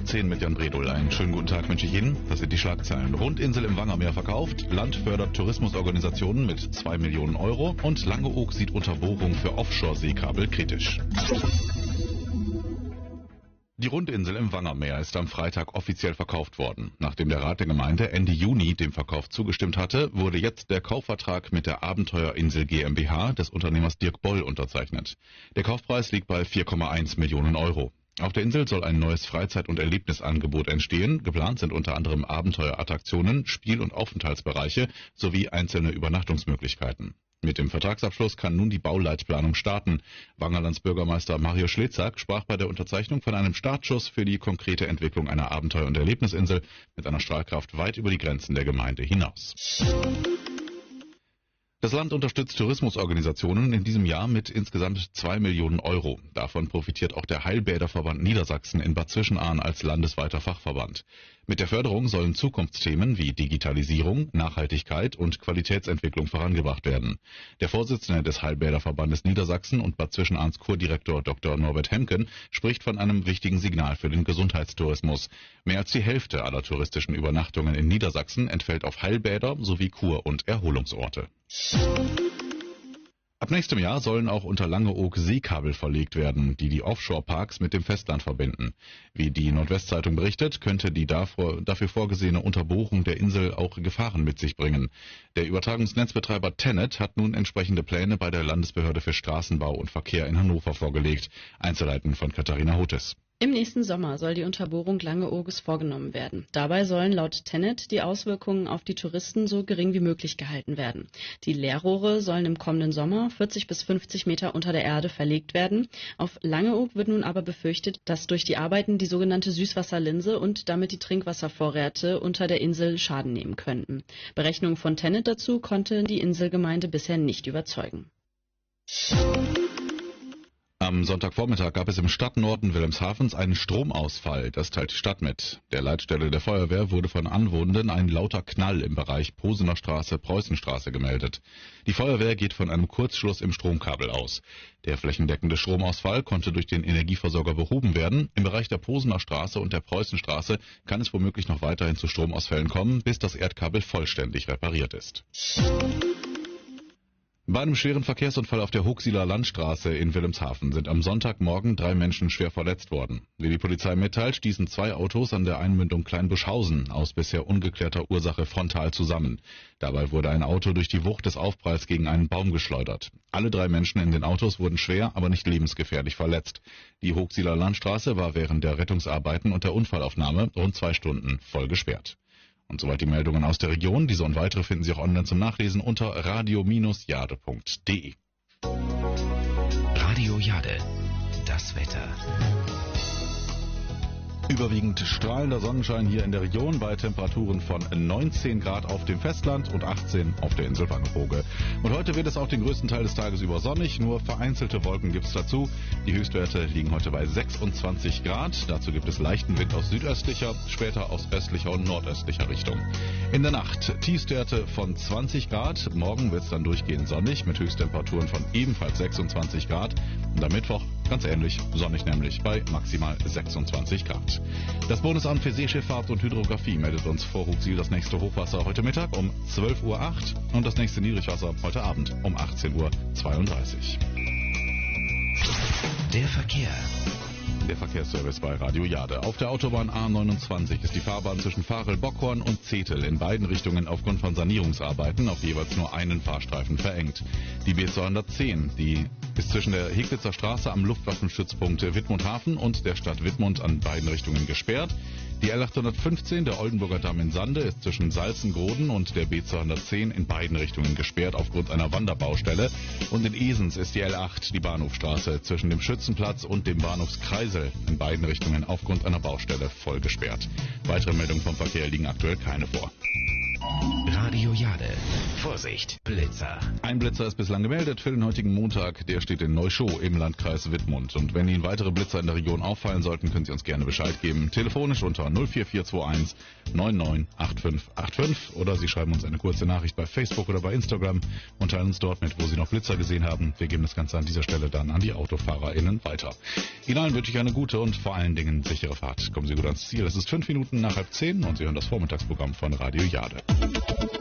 10 mit Jan Bredol. Einen schönen guten Tag wünsche ich Ihnen. Das sind die Schlagzeilen. Rundinsel im Wangermeer verkauft, Land fördert Tourismusorganisationen mit 2 Millionen Euro und Langeoog sieht Unterbohrung für Offshore-Seekabel kritisch. Die Rundinsel im Wangermeer ist am Freitag offiziell verkauft worden. Nachdem der Rat der Gemeinde Ende Juni dem Verkauf zugestimmt hatte, wurde jetzt der Kaufvertrag mit der Abenteuerinsel GmbH des Unternehmers Dirk Boll unterzeichnet. Der Kaufpreis liegt bei 4,1 Millionen Euro. Auf der Insel soll ein neues Freizeit- und Erlebnisangebot entstehen. Geplant sind unter anderem Abenteuerattraktionen, Spiel- und Aufenthaltsbereiche sowie einzelne Übernachtungsmöglichkeiten. Mit dem Vertragsabschluss kann nun die Bauleitplanung starten. Wangerlands Bürgermeister Mario Schlezack sprach bei der Unterzeichnung von einem Startschuss für die konkrete Entwicklung einer Abenteuer- und Erlebnisinsel mit einer Strahlkraft weit über die Grenzen der Gemeinde hinaus. Das Land unterstützt Tourismusorganisationen in diesem Jahr mit insgesamt 2 Millionen Euro. Davon profitiert auch der Heilbäderverband Niedersachsen in Bad Zwischenahn als landesweiter Fachverband. Mit der Förderung sollen Zukunftsthemen wie Digitalisierung, Nachhaltigkeit und Qualitätsentwicklung vorangebracht werden. Der Vorsitzende des Heilbäderverbandes Niedersachsen und Bad Zwischenahns Kurdirektor Dr. Norbert Hemken spricht von einem wichtigen Signal für den Gesundheitstourismus. Mehr als die Hälfte aller touristischen Übernachtungen in Niedersachsen entfällt auf Heilbäder sowie Kur- und Erholungsorte. Ab nächstem Jahr sollen auch unter Langeoog Seekabel verlegt werden, die die Offshore-Parks mit dem Festland verbinden. Wie die Nordwestzeitung berichtet, könnte die dafür vorgesehene Unterbohrung der Insel auch Gefahren mit sich bringen. Der Übertragungsnetzbetreiber TenneT hat nun entsprechende Pläne bei der Landesbehörde für Straßenbau und Verkehr in Hannover vorgelegt. Einzelheiten von Katharina Hotes. Im nächsten Sommer soll die Unterbohrung Langeooges vorgenommen werden. Dabei sollen laut TenneT die Auswirkungen auf die Touristen so gering wie möglich gehalten werden. Die Leerrohre sollen im kommenden Sommer 40 bis 50 Meter unter der Erde verlegt werden. Auf Langeoog wird nun aber befürchtet, dass durch die Arbeiten die sogenannte Süßwasserlinse und damit die Trinkwasservorräte unter der Insel Schaden nehmen könnten. Berechnungen von TenneT dazu konnte die Inselgemeinde bisher nicht überzeugen. Am Sonntagvormittag gab es im Stadtnorden Wilhelmshavens einen Stromausfall. Das teilt die Stadt mit. Der Leitstelle der Feuerwehr wurde von Anwohnenden ein lauter Knall im Bereich Posener Straße, Preußenstraße gemeldet. Die Feuerwehr geht von einem Kurzschluss im Stromkabel aus. Der flächendeckende Stromausfall konnte durch den Energieversorger behoben werden. Im Bereich der Posener Straße und der Preußenstraße kann es womöglich noch weiterhin zu Stromausfällen kommen, bis das Erdkabel vollständig repariert ist. Bei einem schweren Verkehrsunfall auf der Huxiller Landstraße in Wilhelmshaven sind am Sonntagmorgen 3 Menschen schwer verletzt worden. Wie die Polizei mitteilt, stießen 2 Autos an der Einmündung Kleinbuschhausen aus bisher ungeklärter Ursache frontal zusammen. Dabei wurde ein Auto durch die Wucht des Aufpralls gegen einen Baum geschleudert. Alle 3 Menschen in den Autos wurden schwer, aber nicht lebensgefährlich verletzt. Die Huxiller Landstraße war während der Rettungsarbeiten und der Unfallaufnahme rund 2 Stunden voll gesperrt. Und soweit die Meldungen aus der Region. Diese und weitere finden Sie auch online zum Nachlesen unter radio-jade.de. Radio Jade, das Wetter. Überwiegend strahlender Sonnenschein hier in der Region bei Temperaturen von 19 Grad auf dem Festland und 18 auf der Insel Wangerooge. Und heute wird es auch den größten Teil des Tages über sonnig, nur vereinzelte Wolken gibt es dazu. Die Höchstwerte liegen heute bei 26 Grad. Dazu gibt es leichten Wind aus südöstlicher, später aus östlicher und nordöstlicher Richtung. In der Nacht Tiefstwerte von 20 Grad. Morgen wird es dann durchgehend sonnig mit Höchsttemperaturen von ebenfalls 26 Grad. Und am Mittwoch ganz ähnlich, sonnig nämlich bei maximal 26 Grad. Das Bundesamt für Seeschifffahrt und Hydrographie meldet uns vor Huxil das nächste Hochwasser heute Mittag um 12:08 Uhr und das nächste Niedrigwasser heute Abend um 18:32 Uhr. Der Verkehr. Der Verkehrsservice bei Radio Jade. Auf der Autobahn A29 ist die Fahrbahn zwischen Varel-Bockhorn und Zetel in beiden Richtungen aufgrund von Sanierungsarbeiten auf jeweils nur einen Fahrstreifen verengt. Die B210, die ist zwischen der Heglitzer Straße am Luftwaffenstützpunkt Wittmundhafen und der Stadt Wittmund an beiden Richtungen gesperrt. Die L815, der Oldenburger Damm in Sande, ist zwischen Salzengroden und der B210 in beiden Richtungen gesperrt aufgrund einer Wanderbaustelle. Und in Esens ist die L8, die Bahnhofstraße, zwischen dem Schützenplatz und dem Bahnhofskreisel in beiden Richtungen aufgrund einer Baustelle voll gesperrt. Weitere Meldungen vom Verkehr liegen aktuell keine vor. Radio Jade. Vorsicht, Blitzer. Ein Blitzer ist bislang gemeldet für den heutigen Montag. Der steht in Neuschow im Landkreis Wittmund. Und wenn Ihnen weitere Blitzer in der Region auffallen sollten, können Sie uns gerne Bescheid geben. Telefonisch unter 04421 998585 oder Sie schreiben uns eine kurze Nachricht bei Facebook oder bei Instagram und teilen uns dort mit, wo Sie noch Blitzer gesehen haben. Wir geben das Ganze an dieser Stelle dann an die AutofahrerInnen weiter. Ihnen allen wünsche ich eine gute und vor allen Dingen sichere Fahrt. Kommen Sie gut ans Ziel. Es ist 5 Minuten nach 9:30 und Sie hören das Vormittagsprogramm von Radio Jade.